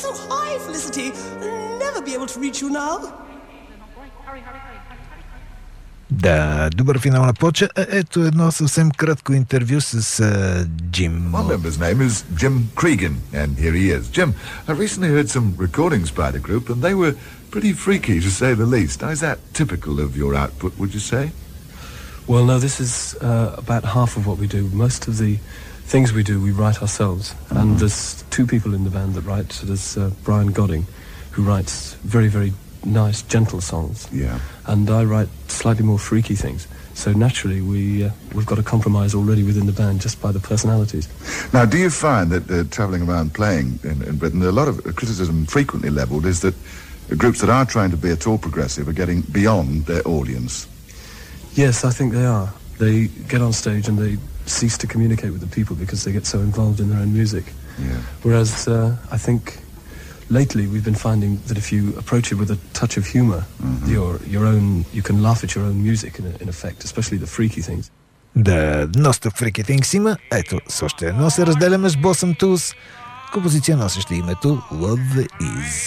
so high, Felicity. I'll never be able to reach you now. Да, добър финал на Поча. Ето едно съвсем кратко интервю с Джим. One member's name is Jim Cregan, and here he is. Jim, I recently heard some recordings by the group, and they were pretty freaky, to say the least. Now, is that typical of your output, would you say? Well, no, this is about half of what we do. Most of the things we do, we write ourselves. And there's two people in the band that write. So there's Brian Godding, who writes very, very nice, gentle songs. Yeah. And I write slightly more freaky things. So naturally, we've got a compromise already within the band just by the personalities. Now, do you find that travelling around playing in Britain, a lot of criticism frequently levelled is that groups that are trying to be at all progressive are getting beyond their audience? Yes, I think they are. They get on stage and they cease to communicate with the people because they get so involved in their own music. Yeah. Whereas I think lately we've been finding that if you approach it with a touch of humour, your own, you can laugh at your own music in effect, especially the freaky things. Да, доста freaky things има. Ето, с още едно се разделяме с Blossom Tools. Композиция носеща името Love Is.